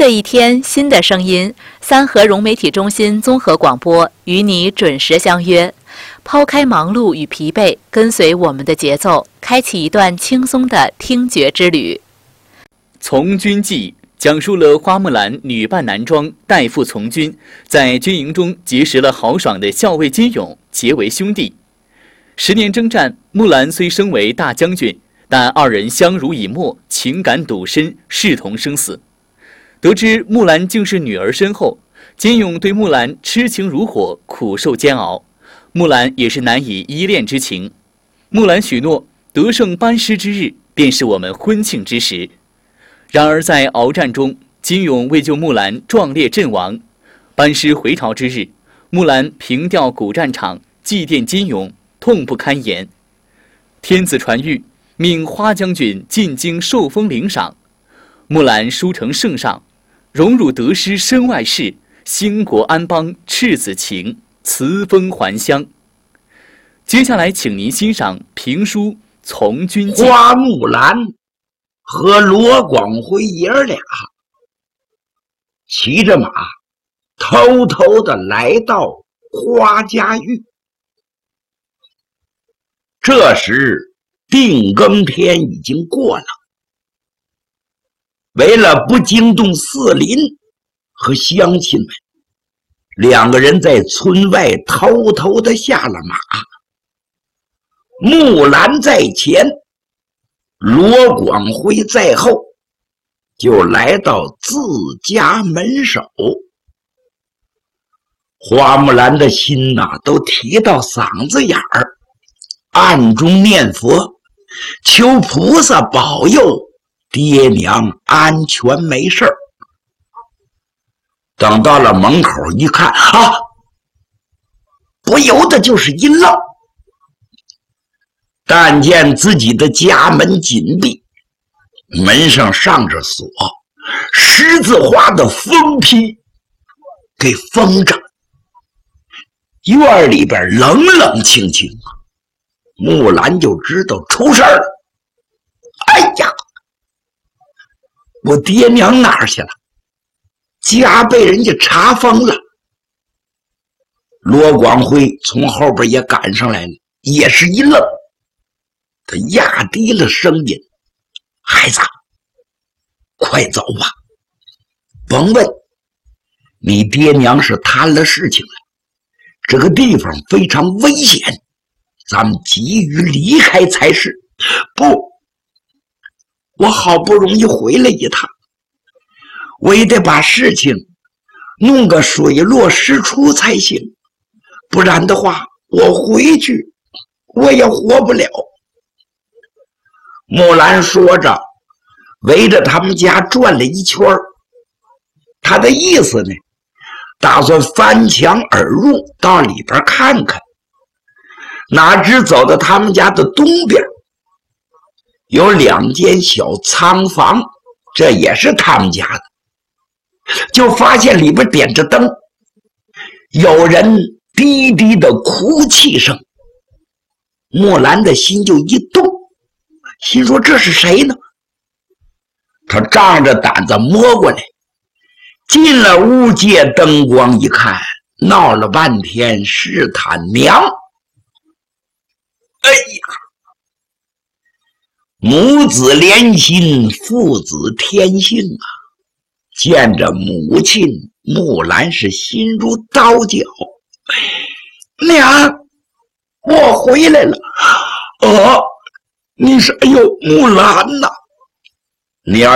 的一天，新的声音，三河融媒体中心综合广播与你准时相约。抛开忙碌与疲惫，跟随我们的节奏，开启一段轻松的听觉之旅。 从军记讲述了花木兰女扮男装代父从军，在军营中结识了豪爽的校尉金勇，结为兄弟。10年征战，木兰虽升为大将军，但二人相濡以沫，情感笃深，视同生死。得知木兰竟是女儿身后，金勇对木兰痴情如火，苦受煎熬。木兰也是难以依恋之情。木兰许诺，得胜班师之日，便是我们婚庆之时。然而在鏖战中，金勇为救木兰壮烈阵亡。班师回朝之日，木兰凭吊古战场，祭奠金勇，痛不堪言。天子传谕，命花将军进京受封领赏。木兰书成圣上，荣辱得失身外事，兴国安邦赤子情，辞封还乡。接下来请您欣赏评书《从军记》。 花木兰和罗广辉爷儿俩骑着马，偷偷的来到花家峪。这时定更天已经过了，为了不惊动四邻和乡亲们，两个人在村外偷偷的下了马。木兰在前，罗广辉在后，就来到自家门首。花木兰的心都提到嗓子眼儿，暗中念佛，求菩萨保佑爹娘安全没事儿。等到了门口一看不由得就是一愣。但见自己的家门紧闭，门上上着锁，十字花的封皮给封着，院里边冷冷清清，木兰就知道出事儿了。哎呀，我爹娘哪儿去了？家被人家查封了。罗广辉从后边也赶上来了，也是一愣。他压低了声音：“孩子，快走吧，甭问，你爹娘是摊了事情了，这个地方非常危险，咱们急于离开才是。不，我好不容易回来一趟，我也得把事情弄个水落石出才行，不然的话，我回去我也活不了。”木兰说着，围着他们家转了一圈。他的意思呢，打算翻墙而入，到里边看看。哪知走到他们家的东边，有2间小仓房，这也是他们家的。就发现里边点着灯，有人低低的哭泣声。木兰的心就一动，心说这是谁呢？他仗着胆子摸过来，进了屋，借灯光一看，闹了半天是他娘。哎呀，母子连心，父子天性啊！见着母亲，木兰是心如刀绞。娘，我回来了。你是木兰呐，你